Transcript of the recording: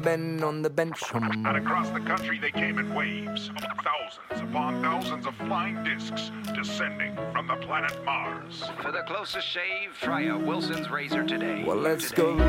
men on the bench. And across the country they came in waves. Thousands upon thousands of flying discs descending from the planet Mars. For the closest shave, try a Wilson's razor today. Well, let's go.